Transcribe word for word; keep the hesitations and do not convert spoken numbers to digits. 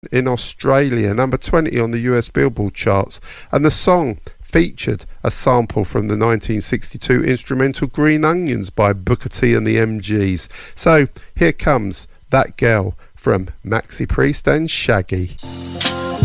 in Australia, number twenty on the U S Billboard charts, and the song featured a sample from the nineteen sixty-two instrumental Green Onions by Booker T and the M Gs. So here comes That Girl from Maxi Priest and Shaggy.